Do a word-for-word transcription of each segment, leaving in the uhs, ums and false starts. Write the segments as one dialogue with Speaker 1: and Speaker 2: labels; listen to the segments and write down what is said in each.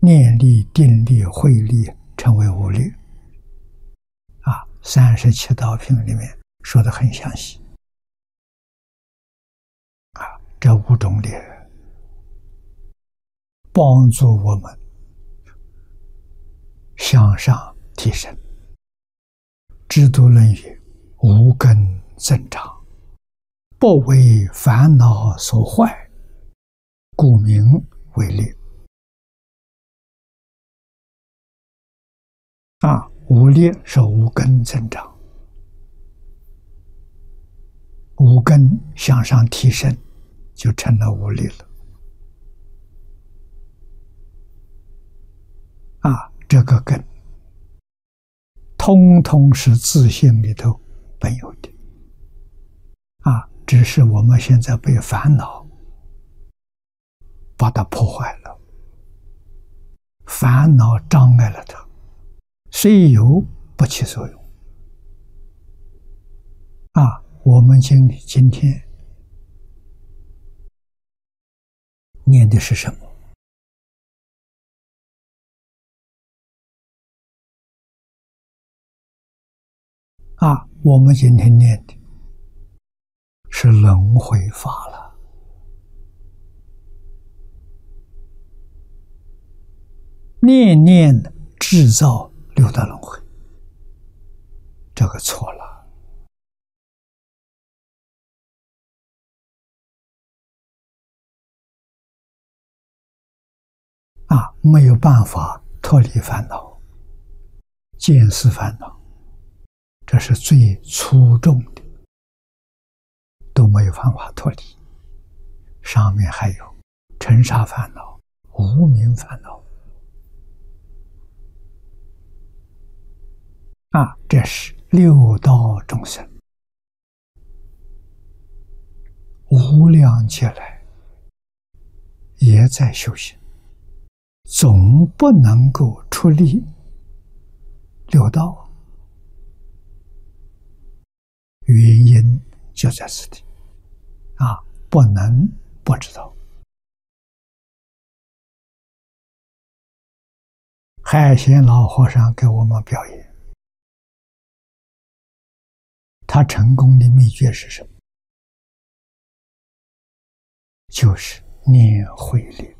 Speaker 1: 念力、定力、慧力成为五力。啊，三十七道品里面说的很详细。啊，这五种力帮助我们向上提升。知度论语，无根增长，不为烦恼所坏，故名为力。啊，无力是无根增长，无根向上提升，就成了无力了。啊，这个根通通是自性里头本有的。啊，只是我们现在被烦恼把它破坏了，烦恼障碍了它，虽有不起作用。啊，我们今今天念的是什么？啊，我们今天念的是轮回法了。念念制造六道轮回，这个错了。啊，没有办法脱离烦恼，见思烦恼，这是最粗重的，都没有办法脱离。上面还有尘沙烦恼、无明烦恼。啊，这是六道众生无量劫来也在修行，总不能够出离六道，原因就在此地。啊，不能不知道。海贤老和尚给我们表演，他成功的秘诀是什么？就是念慧力，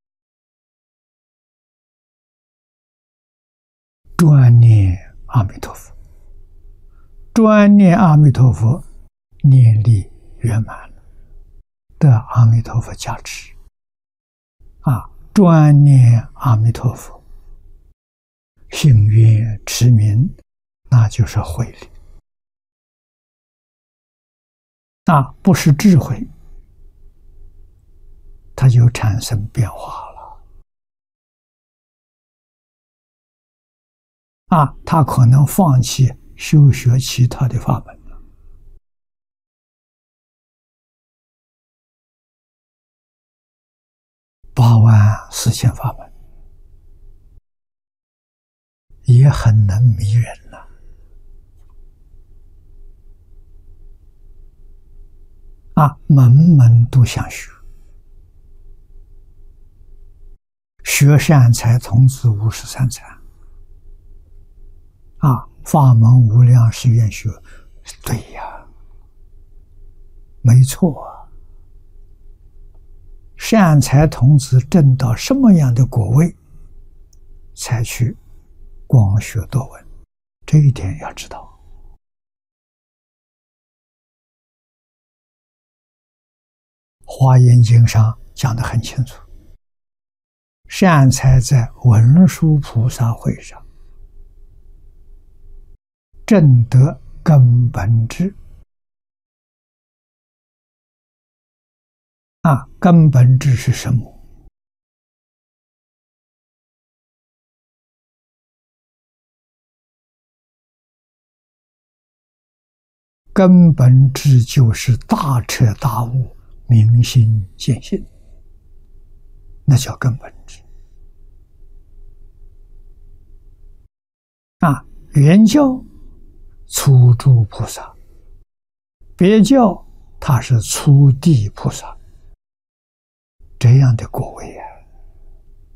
Speaker 1: 专念阿弥陀佛，专念阿弥陀佛，念力圆满了，得阿弥陀佛加持。啊，专念阿弥陀佛，信愿持名，那就是慧力。那不是智慧，它就产生变化了。啊，他可能放弃修学其他的法门了。八万四千法门也很能迷人了。啊，门门都想学，学善财童子五十三参。啊，法门无量誓愿学，对呀，没错啊。善财童子证到什么样的果位，才去广学多闻，这一点要知道。华严经上讲得很清楚，善财在文殊菩萨会上证得根本智。啊，根本智是什么？根本智就是大彻大悟，明心见性，那叫根本智。啊，原教初住菩萨，别教他是初地菩萨，这样的果位啊。